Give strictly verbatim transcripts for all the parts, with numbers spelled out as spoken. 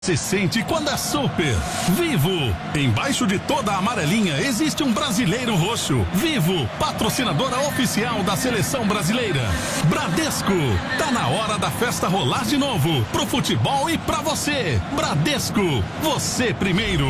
Se sente quando é super. Vivo. Embaixo de toda a amarelinha existe um brasileiro roxo. Vivo, patrocinadora oficial da seleção brasileira. Bradesco. Tá na hora da festa rolar de novo. Pro futebol e pra você. Bradesco. Você primeiro.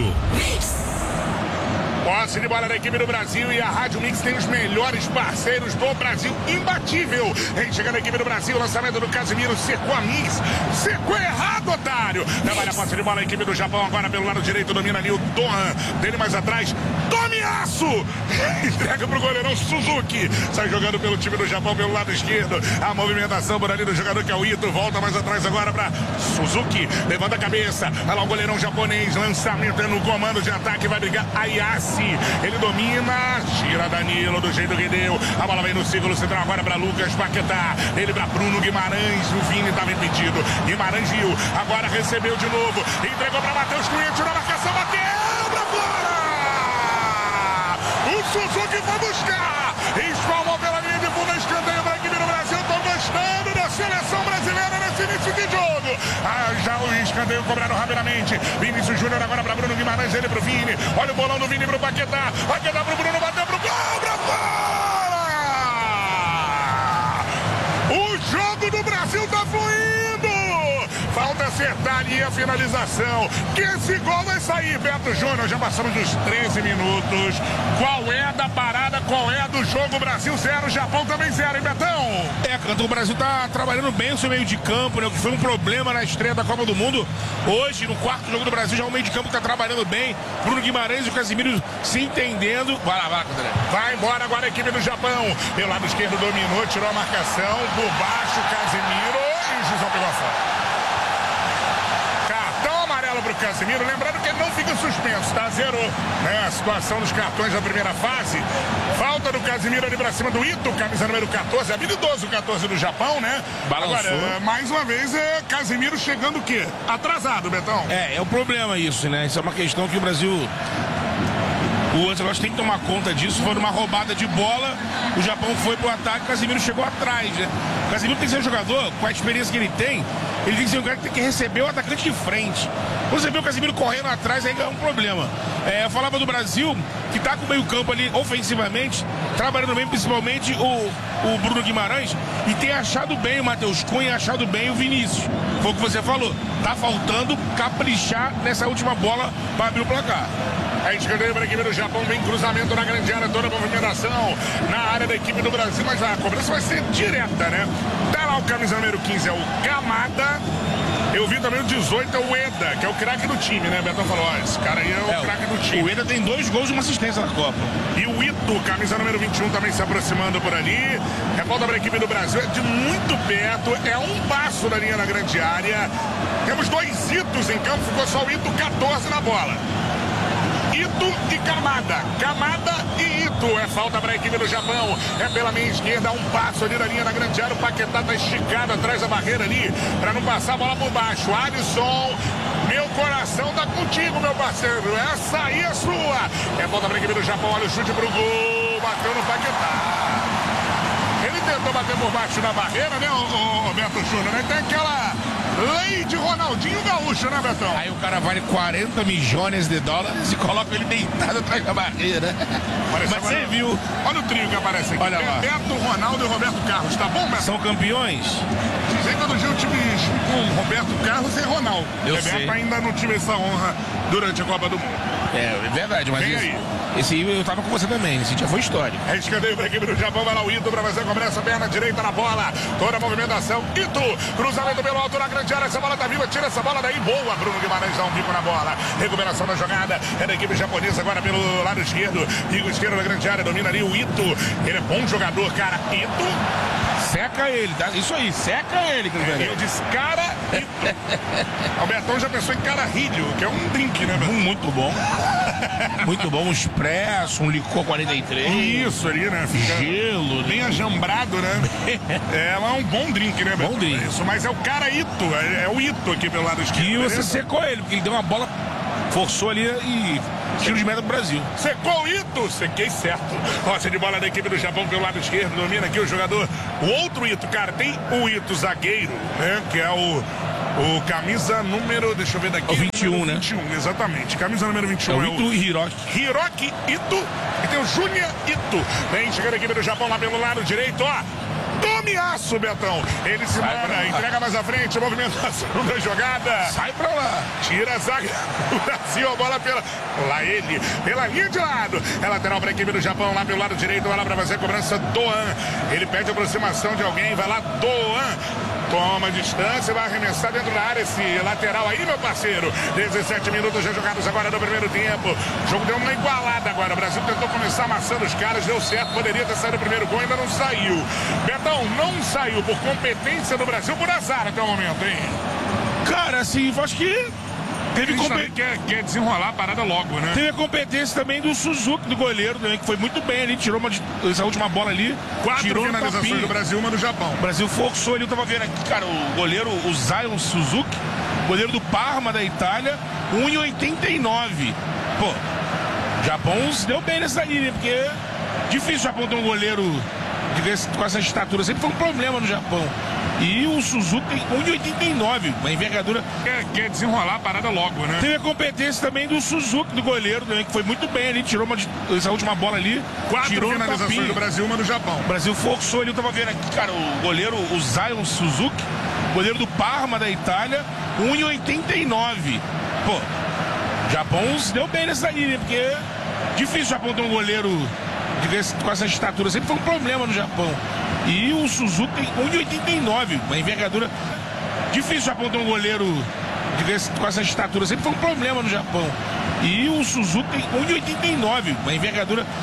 Posse de bola da equipe do Brasil e a Rádio Mix tem os melhores parceiros do Brasil, imbatível. Vem chegando a equipe do Brasil, lançamento do Casimiro, secou a Mix, secou errado, otário. Trabalha a posse de bola a equipe do Japão, agora pelo lado direito, domina ali o Dohan, dele mais atrás, Tomiasso, entrega pro goleirão Suzuki, sai jogando pelo time do Japão pelo lado esquerdo, a movimentação por ali do jogador que é o Ito, volta mais atrás agora pra Suzuki, levanta a cabeça, olha lá o goleirão japonês, lançamento é no comando de ataque, vai brigar Ayase. Ele domina, tira Danilo do jeito que deu. A bola vem no círculo central agora para Lucas Paquetá. Ele para Bruno Guimarães. O Vini estava impedido. Guimarães viu. Agora recebeu de novo. Entregou para Matheus Cunha. Tirou a marcação. Bateu para fora. O Suzuki foi buscar. Espalmou pela linha de fundo. Escanteio para a equipe do Brasil. Estou gostando da seleção brasileira nesse início de jogo. Ah, já o escanteio cobrado rapidamente. Vinícius Júnior agora para Bruno Guimarães. Ele para o Vini. Olha o bolão do Vini para o Paquetá. Paquetá para o Bruno. Bateu para o gol. Para fora! O jogo do Brasil está fluindo. Falta acertar ali a finalização. Que esse gol vai sair, Beto Júnior. Já passamos dos treze minutos. Qual é da parada? Qual é do jogo? Brasil zero, Japão também zero, hein, Betão? É, Canto, o Brasil tá trabalhando bem o seu meio de campo, né? O que foi um problema na estreia da Copa do Mundo. Hoje, no quarto jogo do Brasil, já o meio de campo tá trabalhando bem. Bruno Guimarães e o Casimiro se entendendo. Vai lá, vai lá, André. Vai embora agora a equipe do Japão. Pelo lado esquerdo dominou, tirou a marcação. Por baixo, Casimiro. E o Gisão pegou a fora. Para o Casimiro, lembrando que ele não fica suspenso, tá? Zerou, né? A situação dos cartões da primeira fase. Falta do Casimiro ali pra cima do Ito, camisa número quatorze, habilidoso o quatorze do Japão, né? Balançou. Agora, mais uma vez, é Casimiro chegando o quê? Atrasado, Betão. É, é o problema isso, né? Isso é uma questão que o Brasil... O Ancelotti tem que tomar conta disso. Foi uma roubada de bola, o Japão foi pro ataque, o Casimiro chegou atrás, né? O Casimiro tem que ser um jogador, com a experiência que ele tem, ele tem que ser um cara que tem que receber o atacante de frente. Quando você vê o Casimiro correndo atrás, aí é um problema. É, eu falava do Brasil, que tá com o meio campo ali, ofensivamente, trabalhando bem, principalmente o, o Bruno Guimarães, e tem achado bem o Matheus Cunha, achado bem o Vinícius. Foi o que você falou, tá faltando caprichar nessa última bola para abrir o placar. A escanteio para a equipe do Japão, vem cruzamento na grande área, toda a movimentação na área da equipe do Brasil, mas a cobrança vai ser direta, né? Tá lá o camisa número quinze, é o Kamada. Eu vi também o dezoito, é o Eda, que é o craque do time, né? Betão falou, ó, esse cara aí é o é, craque do time. O Eda tem dois gols e uma assistência na Copa. E o Ito, camisa número vinte e um, também se aproximando por ali. Revolta para a equipe do Brasil, é de muito perto, é um passo da linha na grande área. Temos dois Itos em campo, ficou só o Ito, quatorze na bola. Ito e Kamada. Kamada e Ito. É falta para a equipe do Japão. É pela meia esquerda, um passo ali na linha da grande área. O Paquetá tá esticado atrás da barreira ali, para não passar a bola por baixo. Alisson, meu coração tá contigo, meu parceiro. Essa aí é sua. É falta para a equipe do Japão. Olha o chute pro gol. Bateu no Paquetá. Ele tentou bater por baixo da barreira, né, o, o Beto Júnior, né? Tem aquela lei de Ronaldinho Gaúcho, né, Betão? Aí o cara vale quarenta milhões de dólares e coloca ele deitado atrás da barreira. Mas agora, você viu? Olha o trio que aparece aqui. Olha lá. Beto, Ronaldo e Roberto Carlos, tá bom, Beto? São campeões? Dizem que todo dia o time com Roberto Carlos e Ronaldo. Eu Beto sei. ainda não tive essa honra durante a Copa do Mundo. É, é verdade, mas Vem esse, aí. esse aí eu tava com você também, esse dia foi histórico. É escanteio para a equipe do Japão, vai lá o Ito para fazer a cobrança, perna direita na bola, toda a movimentação, Ito, cruzamento pelo alto na grande área, essa bola tá viva, tira essa bola daí, boa, Bruno Guimarães dá um bico na bola, recuperação da jogada, é da equipe japonesa agora pelo lado esquerdo, bico esquerdo da grande área, domina ali o Ito, ele é bom jogador, cara, Ito. Seca ele, tá? Isso aí, seca ele, é, eu disse cara, Ito. Albertão já pensou em cararrilho, que é um drink, né, meu? Muito bom. Muito bom, um expresso, um licor quarenta e três. Isso ali, né? Fica gelo. Bem ajambrado, né? É, é um bom drink, né, Beto? Bom drink. Isso, mas é o cara Ito, é, é o Ito aqui pelo lado esquerdo. E você secou ele, porque ele deu uma bola, forçou ali e tiro de meta pro Brasil. Secou o Ito, sequei certo. Roça de bola da equipe do Japão pelo lado esquerdo, domina aqui o jogador. O outro Ito, cara, tem o Ito zagueiro, né? Que é o O camisa número, deixa eu ver daqui. O vinte e um, né? vinte e um, exatamente. Camisa número vinte e um é o é Ito o Hiroki. Hiroki Ito. E tem o Junya Ito. Vem chegando aqui pelo Japão lá pelo lado direito, ó. Tomiaço, Betão. Ele se manda, entrega mais à frente, movimentação da jogada. Sai pra lá. Tira a zaga do Brasil, a bola pela... Lá ele, pela linha de lado. É lateral para a equipe do Japão, lá pelo lado direito, vai lá para fazer a cobrança, Doan. Ele pede a aproximação de alguém, vai lá, Doan. Toma distância, vai arremessar dentro da área esse lateral aí, meu parceiro. dezessete minutos já jogados agora no primeiro tempo. O jogo deu uma igualada agora. O Brasil tentou começar amassando os caras, deu certo. Poderia ter saído o primeiro gol, ainda não saiu. Betão, não saiu por competência do Brasil, por azar até o momento, hein? Cara, assim, acho que teve competência. Quer, quer desenrolar a parada logo, né? Teve a competência também do Suzuki, do goleiro, também, que foi muito bem ali, tirou uma, essa última bola ali. Quatro tirou finalizações do Brasil, uma do Japão. O Brasil forçou ali, eu tava vendo aqui, cara, o goleiro, o Zion Suzuki, goleiro do Parma da Itália, um e oitenta e nove. Pô, o Japão se deu bem nessa linha, porque é difícil o Japão ter um goleiro de, com essa estatura, sempre foi um problema no Japão. E o Suzuki tem um e oitenta e nove, uma envergadura. Quer, quer desenrolar a parada logo, né? Teve a competência também do Suzuki, do goleiro, também, que foi muito bem ali, tirou uma, essa última bola ali. Quatro tirou finalizações do Brasil, uma do Japão. O Brasil forçou ali, eu tava vendo aqui, cara, o goleiro, o Zion Suzuki, goleiro do Parma da Itália, um e oitenta e nove. Pô, o Japão se deu bem nessa linha, porque é difícil o Japão ter um goleiro de, com essa estatura, sempre foi um problema no Japão. E o Suzuki tem um e oitenta e nove, uma envergadura. Difícil o Japão ter um goleiro de, com essa estatura, sempre foi um problema no Japão. E o Suzuki tem um e oitenta e nove, uma envergadura.